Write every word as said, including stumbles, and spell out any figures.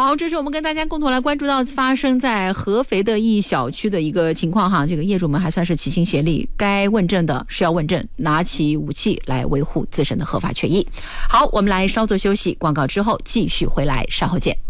好，这是我们跟大家共同来关注到发生在合肥的一小区的一个情况哈，这个业主们还算是齐心协力，该问政的是要问政，拿起武器来维护自身的合法权益。好，我们来稍作休息，广告之后继续回来，稍后见。